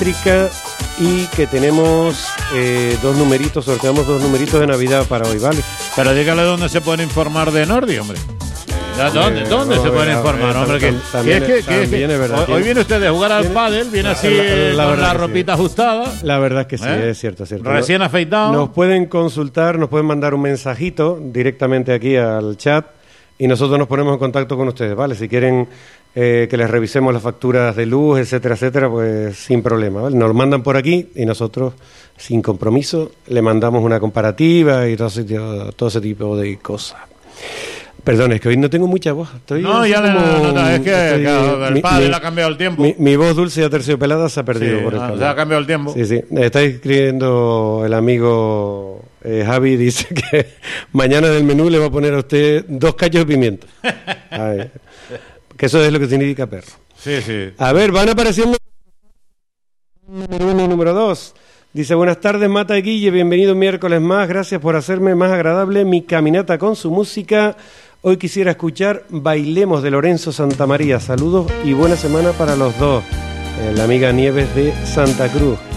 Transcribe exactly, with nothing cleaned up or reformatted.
eléctrica y que tenemos eh, dos numeritos, sorteamos dos numeritos de Navidad para hoy, ¿vale? Pero dígale dónde se puede informar de Nordi, hombre. ¿Dónde, dónde se pueden informar, hombre? Que, también, que, que, también que, es verdad. Hoy viene usted de jugar al pádel, viene así la, la con la ropita sí. ajustada. La verdad es que sí, ¿Eh? es cierto, es cierto. Recién afeitado. Nos pueden consultar, nos pueden mandar un mensajito directamente aquí al chat y nosotros nos ponemos en contacto con ustedes, ¿vale? Si quieren eh, que les revisemos las facturas de luz, etcétera, etcétera, pues sin problema, ¿vale? Nos lo mandan por aquí y nosotros, sin compromiso, le mandamos una comparativa y todo ese, todo ese tipo de cosas. Perdón, es que hoy no tengo mucha voz. Estoy no, ya no, no, no, es que estoy, claro, el padre le ha cambiado el tiempo. Mi, mi voz dulce y aterciopelada se ha perdido sí, por el no, calor. Se ha cambiado el tiempo. Sí, sí. Está escribiendo el amigo eh, Javi, dice que mañana del menú le va a poner a usted dos cachos de pimienta. Ay, que eso es lo que significa perro. Sí, sí. A ver, van apareciendo número uno y número dos. Dice, buenas tardes, Mata y Guille, bienvenido un miércoles más, gracias por hacerme más agradable mi caminata con su música. Hoy quisiera escuchar Bailemos de Lorenzo Santamaría. Saludos y buena semana para los dos. Eh, la amiga Nieves de Santa Cruz.